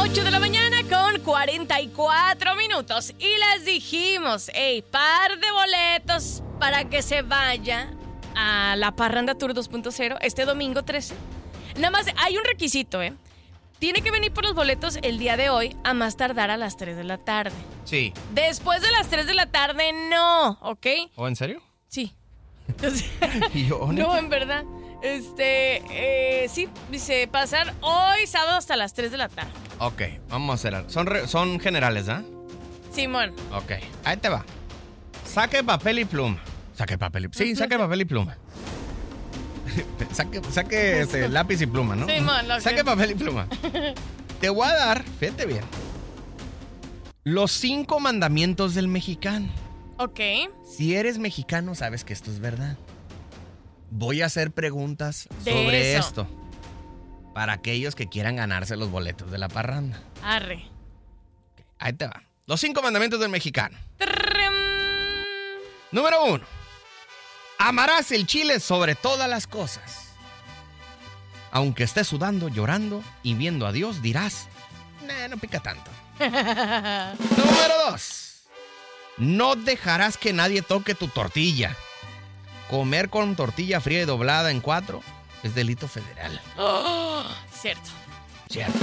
8 de la mañana con 44 minutos. Y les dijimos, par de boletos para que se vaya a la Parranda Tour 2.0 este domingo 13. Nada más hay un requisito, Tiene que venir por los boletos el día de hoy, a más tardar a las 3 de la tarde. Sí. Después de las 3 de la tarde, no, ¿ok? ¿O en serio? Sí. Entonces, Yo, no, en verdad. Sí, dice pasar hoy sábado hasta las 3 de la tarde. Ok, vamos a hacer. Son generales, ¿ah? Simón. Ok, ahí te va. Saque papel y pluma. Saque papel y pluma. Sí, saque papel y pluma. saque lápiz y pluma, ¿no? Simón, saque papel y pluma. Te voy a dar, fíjate bien, los 5 mandamientos del mexicano. Ok. Si eres mexicano, sabes que esto es verdad. Voy a hacer preguntas De sobre eso. esto para aquellos que quieran ganarse los boletos de la parranda. Arre. Okay, ahí te va. Los 5 mandamientos del mexicano. Trrrm. Número 1. Amarás el chile sobre todas las cosas. Aunque estés sudando, llorando y viendo a Dios, dirás, no pica tanto. Número 2. No dejarás que nadie toque tu tortilla. Comer con tortilla fría y doblada en 4 es delito federal. Oh, cierto. Cierto.